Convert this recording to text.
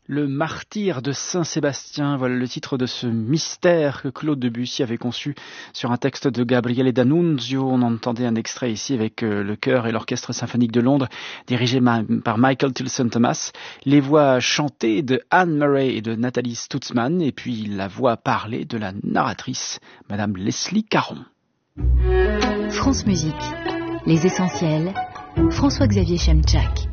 Le martyr de Saint-Sébastien, voilà le titre de ce mystère que Claude Debussy avait conçu sur un texte de Gabriele D'Annunzio. On entendait un extrait ici avec le chœur et l'orchestre symphonique de Londres, dirigé par Michael Tilson Thomas. Les voix chantées de Anne Murray et de Nathalie Stutzmann, et puis la voix parlée de la narratrice, Madame Leslie Caron. France Musique, les essentiels, François-Xavier Chemczak.